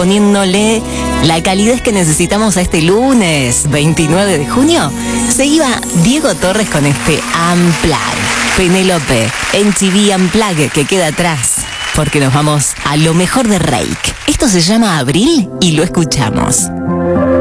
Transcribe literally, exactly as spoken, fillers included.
poniéndole la calidez que necesitamos a este lunes veintinueve de junio, se iba Diego Torres con este Unplugged. Penélope, M T V Unplugged, que queda atrás, porque nos vamos a lo mejor de Reik. Esto se llama Abril y lo escuchamos.